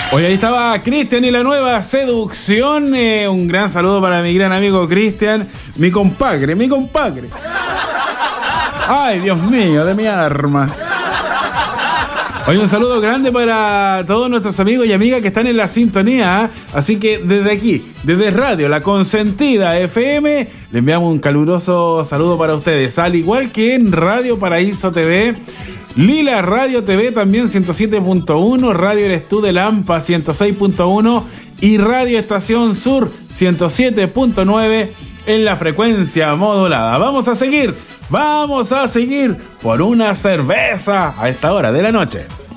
Hoy ahí estaba Cristian y la nueva seducción. Un gran saludo para mi gran amigo Cristian, mi compadre. Ay, Dios mío, de mi arma. Hoy un saludo grande para todos nuestros amigos y amigas que están en la sintonía, ¿eh? Así que desde aquí, desde Radio La Consentida FM, le enviamos un caluroso saludo para ustedes, al igual que en Radio Paraíso TV, Lila Radio TV también 107.1, Radio Eres Tú de Lampa 106.1 y Radio Estación Sur 107.9 en la frecuencia modulada. Vamos a seguir por una cerveza a esta hora de la noche.